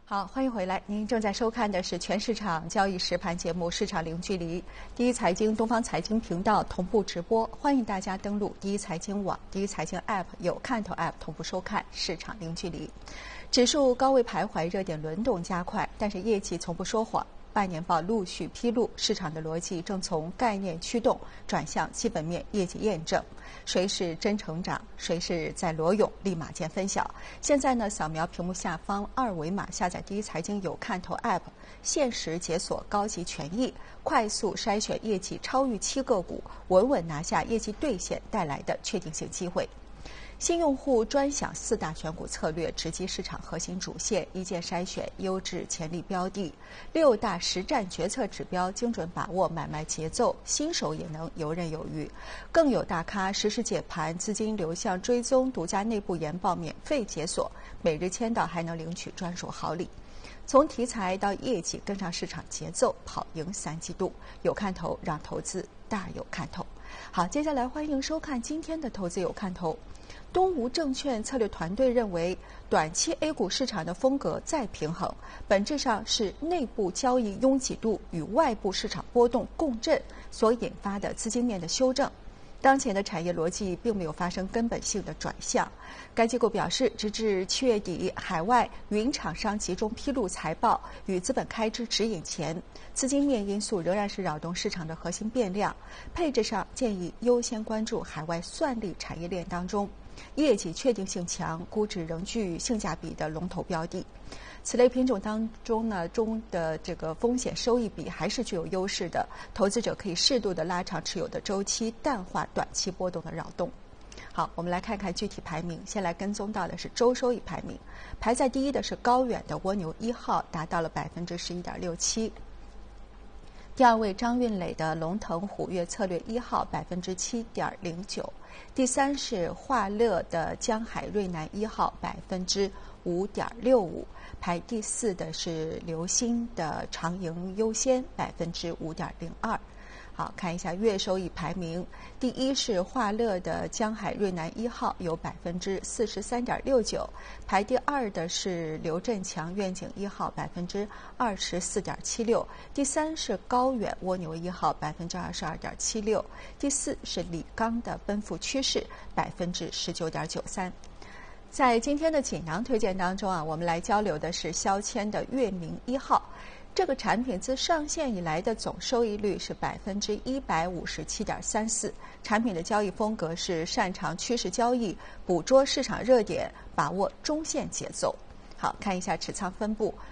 好，欢迎回来。您正在收看的是全市场交易实盘节目《市场零距离》，第一财经东方财经频道同步直播，欢迎大家登录第一财经网、第一财经 App 有看头 App 同步收看《市场零距离》。指数高位徘徊，热点轮动加快，但是业绩从不说谎。半年报陆续披露，市场的逻辑正从概念驱动转向基本面业绩验证。谁是真成长，谁是在裸泳，立马见分晓。现在呢，扫描屏幕下方二维码，下载第一财经有看头 App， 限时解锁高级权益，快速筛选业绩超预期个股，稳稳拿下业绩兑现带来的确定性机会。新用户专享4大选股策略，直击市场核心主线，一键筛选优质潜力标的，6大实战决策指标，精准把握买卖节奏，新手也能游刃有余。更有大咖实时解盘，资金流向追踪，独家内部研报免费解锁，每日签到还能领取专属好礼。从题材到业绩，跟上市场节奏，跑赢3季度，有看头，让投资大有看头。好，接下来欢迎收看今天的投资有看头。东吴证券策略团队认为，短期 A 股市场的风格再平衡，本质上是内部交易拥挤度与外部市场波动共振所引发的资金面的修正。当前的产业逻辑并没有发生根本性的转向。该机构表示，直至7月底，海外云厂商集中披露财报与资本开支指引前，资金面因素仍然是扰动市场的核心变量。配置上建议优先关注海外算力产业链当中业绩确定性强、估值仍具性价比的龙头标的。此类品种当中呢，中的这个风险收益比还是具有优势的，投资者可以适度的拉长持有的周期，淡化短期波动的扰动。好，我们来看看具体排名。先来跟踪到的是周收益排名，排在第一的是高远的蜗牛1号，达到了11.67%。第二位张运磊的龙腾虎跃策略1号7.09%，第三是华乐的江海瑞南1号5.65%，排第四的是刘鑫的长盈优先5.02%。好，看一下月收益排名，第一是华乐的江海瑞南1号有43.69%，排第二的是刘振强愿景1号24.76%，第三是高远蜗牛1号22.76%，第四是李刚的奔赴趋势19.93%。在今天的锦囊推荐当中啊，我们来交流的是肖谦的月明1号。这个产品自上线以来的总收益率是157.34%。产品的交易风格是擅长趋势交易，捕捉市场热点，把握中线节奏。好，看一下持仓分布。